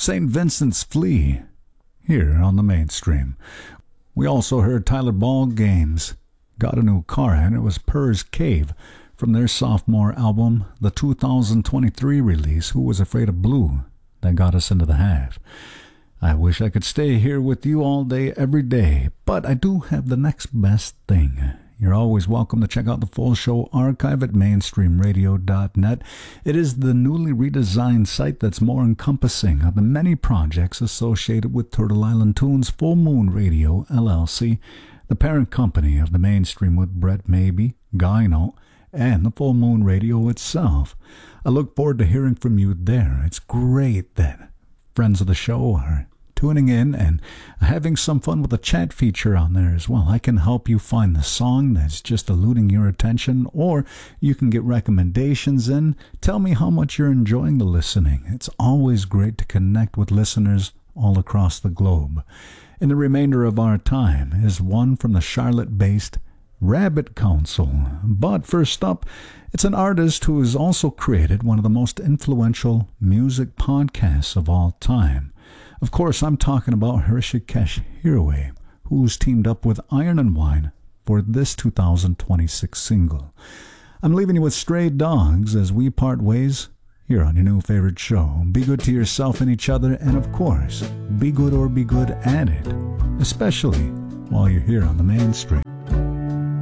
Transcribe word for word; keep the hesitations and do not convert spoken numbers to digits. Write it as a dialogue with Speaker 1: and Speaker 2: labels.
Speaker 1: Saint Vincent's Flea, here on the Mainstream. We also heard Tyler Ball Games, Got a New Car, and it was Purr's Cave from their sophomore album, the two thousand twenty-three release, Who Was Afraid of Blue, that got us into the half. I wish I could stay here with you all day, every day, but I do have the next best thing. You're always welcome to check out the full show archive at mainstream radio dot net. It is the newly redesigned site that's more encompassing of the many projects associated with Turtle Island Tunes Full Moon Radio, L L C, the parent company of the Mainstream with Brett Maybe, Gyno, and the Full Moon Radio itself. I look forward to hearing from you there. It's great that friends of the show are tuning in and having some fun with the chat feature on there as well. I can help you find the song that's just eluding your attention, or you can get recommendations in. Tell me how much you're enjoying the listening. It's always great to connect with listeners all across the globe. And the remainder of our time is one from the Charlotte-based Rabbit Council. But first up, it's an artist who has also created one of the most influential music podcasts of all time. Of course, I'm talking about Hrishikesh Hirway, who's teamed up with Iron and Wine for this two thousand twenty-six single. I'm leaving you with Stray Dogs as we part ways here on your new favorite show. Be good to yourself and each other, and of course, be good or be good at it, especially while you're here on the Mainstream.